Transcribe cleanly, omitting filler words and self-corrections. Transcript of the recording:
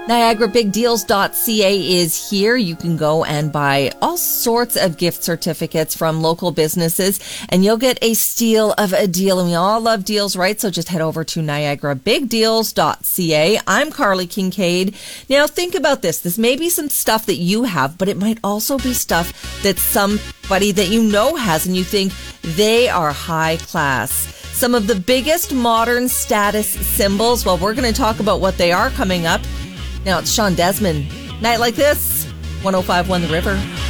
NiagaraBigDeals.ca is here. You can go and buy all sorts of gift certificates from local businesses, and you'll get a steal of a deal. And we all love deals, right? So just head over to NiagaraBigDeals.ca. I'm Carly Kincaid. Now think about this. This may be some stuff that you have, but it might also be stuff that somebody that you know has, and you think they are high class. Some of the biggest modern status symbols, well, we're going to talk about what they are coming up. Now it's Sean Desmon. Night Like This, 105.1 The River.